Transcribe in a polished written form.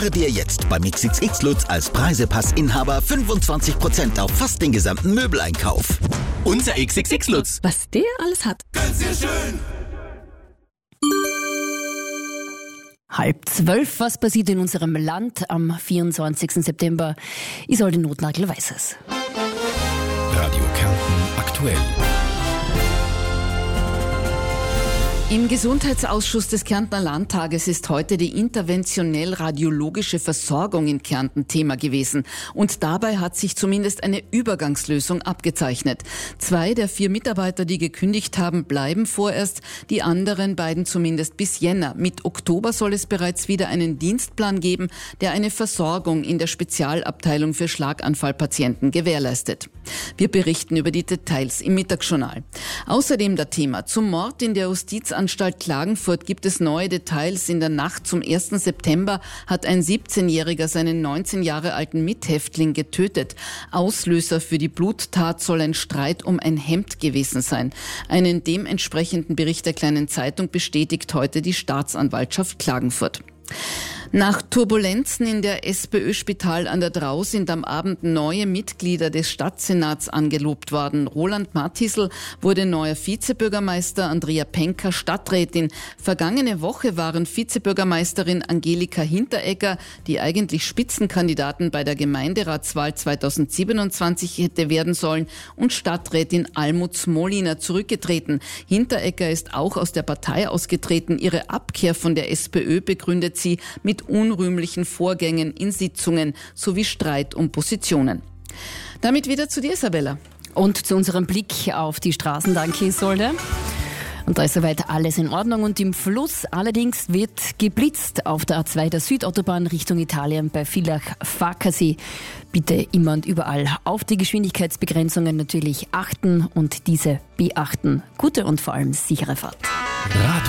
Dir jetzt beim XXX Lutz als Preisepassinhaber 25% auf fast den gesamten Möbeleinkauf. Unser XXX Lutz. Was der alles hat. Ganz sehr schön. 11:30. Was passiert in unserem Land am 24. September? Isolde Notnagel weiß es. Radio Kärnten aktuell. Im Gesundheitsausschuss des Kärntner Landtages ist heute die interventionell-radiologische Versorgung in Kärnten Thema gewesen. Und dabei hat sich zumindest eine Übergangslösung abgezeichnet. 2 der 4 Mitarbeiter, die gekündigt haben, bleiben vorerst. Die anderen beiden zumindest bis Jänner. Mit Oktober soll es bereits wieder einen Dienstplan geben, der eine Versorgung in der Spezialabteilung für Schlaganfallpatienten gewährleistet. Wir berichten über die Details im Mittagsjournal. Außerdem das Thema zum Mord in der Justizanstalt Klagenfurt gibt es neue Details. In der Nacht zum 1. September hat ein 17-Jähriger seinen 19 Jahre alten Mithäftling getötet. Auslöser für die Bluttat soll ein Streit um ein Hemd gewesen sein. Einen dementsprechenden Bericht der Kleinen Zeitung bestätigt heute die Staatsanwaltschaft Klagenfurt. Nach Turbulenzen in der SPÖ-Spital an der Drau sind am Abend neue Mitglieder des Stadtsenats angelobt worden. Roland Martisl wurde neuer Vizebürgermeister, Andrea Penker Stadträtin. Vergangene Woche waren Vizebürgermeisterin Angelika Hinteregger, die eigentlich Spitzenkandidaten bei der Gemeinderatswahl 2027 hätte werden sollen, und Stadträtin Almut Smolina zurückgetreten. Hinteregger ist auch aus der Partei ausgetreten. Ihre Abkehr von der SPÖ begründet sie mit unrühmlichen Vorgängen in Sitzungen sowie Streit um Positionen. Damit wieder zu dir, Isabella. Und zu unserem Blick auf die Straßen, danke Isolde. Und da ist soweit alles in Ordnung und im Fluss. Allerdings wird geblitzt auf der A2 der Südautobahn Richtung Italien bei Villach-Farkasee. Bitte immer und überall auf die Geschwindigkeitsbegrenzungen natürlich achten und diese beachten. Gute und vor allem sichere Fahrt. Radio